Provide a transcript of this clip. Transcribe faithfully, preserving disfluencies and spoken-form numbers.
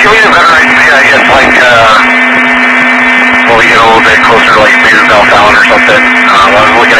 we get a better idea, I guess, like, uh, when we get a little bit closer to, like, maybe Bell Town or something. Um, I was looking